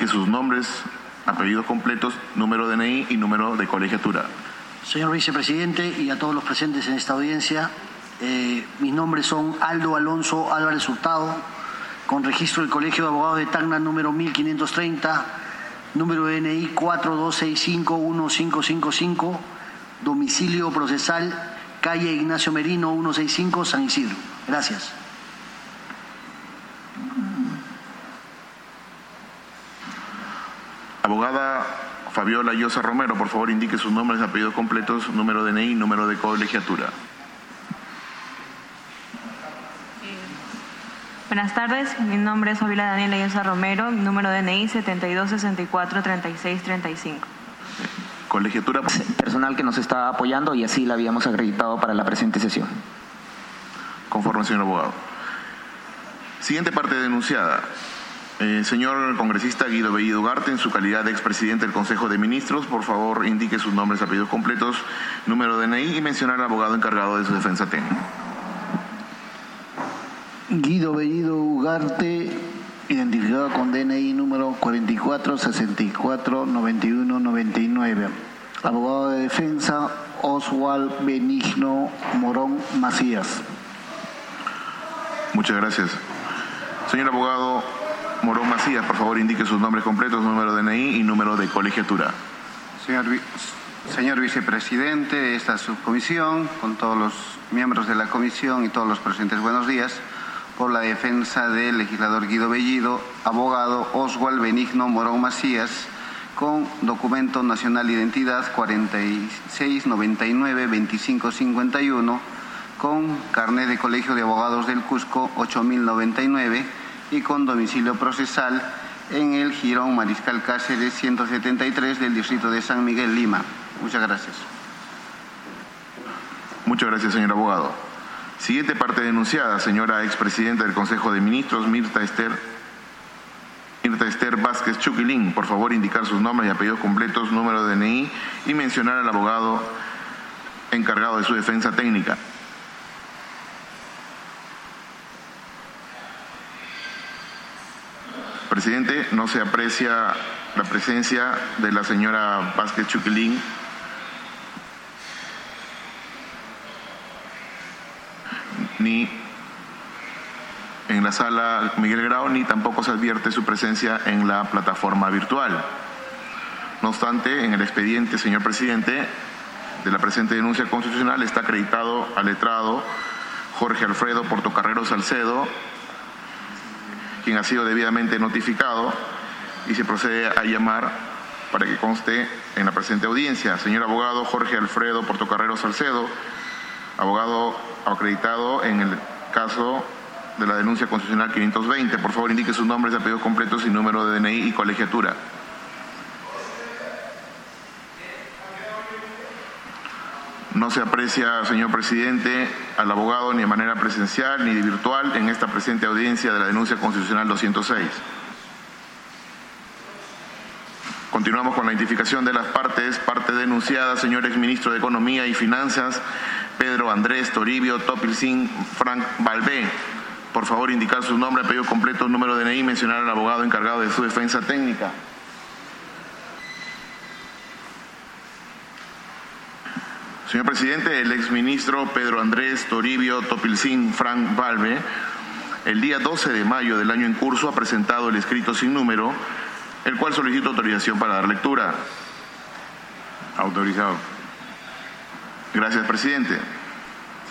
indique sus nombres, apellidos completos, número de DNI y número de colegiatura. Señor vicepresidente y a todos los presentes en esta audiencia, mis nombres son Aldo Alonso Álvarez Hurtado, con registro del Colegio de Abogados de Tacna número 1530, número de DNI 42651555, domicilio procesal calle Ignacio Merino 165, San Isidro. Gracias. Abogada Fabiola Llosa Romero, por favor indique sus nombres, apellidos completos, número de DNI y número de colegiatura. Buenas tardes, mi nombre es Fabiola Daniela Llosa Romero, mi número de DNI 72643635. Colegiatura. Personal que nos está apoyando y así la habíamos acreditado para la presente sesión. Conforme, señor abogado. Siguiente parte denunciada. Señor congresista Guido Bellido Ugarte, en su calidad de expresidente del Consejo de Ministros, por favor indique sus nombres, apellidos completos, número de DNI y mencionar al abogado encargado de su defensa técnica. Guido Bellido Ugarte, identificado con DNI número 44649199. Abogado de defensa Oswald Benigno Morón Macías. Muchas gracias. Señor abogado Morón Macías, por favor indique sus nombres completos, número de DNI y número de colegiatura. Señor vicepresidente de esta subcomisión, con todos los miembros de la comisión y todos los presentes, buenos días. Por la defensa del legislador Guido Bellido, abogado Oswald Benigno Morón Macías, con documento nacional de identidad 4699-2551, con carnet de Colegio de Abogados del Cusco 8099 y con domicilio procesal en el Jirón Mariscal Cáceres 173 del distrito de San Miguel, Lima. Muchas gracias. Muchas gracias, señor abogado. Siguiente parte denunciada, señora expresidenta del Consejo de Ministros, Mirta Esther Vázquez Chuquilín. Por favor, indicar sus nombres y apellidos completos, número de DNI y mencionar al abogado encargado de su defensa técnica. Presidente, no se aprecia la presencia de la señora Vázquez Chuquilín. Ni en la sala Miguel Grau, ni tampoco se advierte su presencia en la plataforma virtual. No obstante, en el expediente, señor presidente, de la presente denuncia constitucional está acreditado al letrado Jorge Alfredo Portocarrero Salcedo, quien ha sido debidamente notificado y se procede a llamar para que conste en la presente audiencia. Señor abogado Jorge Alfredo Portocarrero Salcedo, abogado acreditado en el caso de la denuncia constitucional 520. Por favor, indique sus nombres, apellidos completos y número de DNI y colegiatura. No se aprecia, señor presidente, al abogado ni de manera presencial ni virtual en esta presente audiencia de la denuncia constitucional 206. Continuamos con la identificación de las partes. Parte denunciada, señor exministro de Economía y Finanzas, Pedro Andrés Toribio Topilsin Frank Balbé. Por favor, indicar su nombre, apellido completo, número de DNI y mencionar al abogado encargado de su defensa técnica. Señor presidente, el exministro Pedro Andrés Toribio Topilsin Frank Balbé, el día 12 de mayo del año en curso, ha presentado el escrito sin número, el cual solicito autorización para dar lectura. Autorizado. Gracias, presidente.